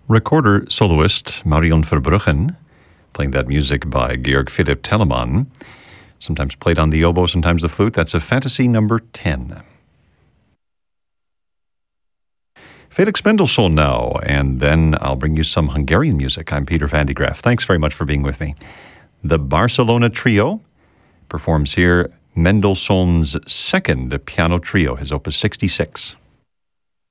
Recorder soloist Marion Verbruggen, playing that music by Georg Philipp Telemann, sometimes played on the oboe, sometimes the flute. That's a Fantasy number 10. Felix Mendelssohn now, and then I'll bring you some Hungarian music. I'm Peter van de Graaff. Thanks very much for being with me. The Barcelona Trio performs here Mendelssohn's second piano trio, his opus 66.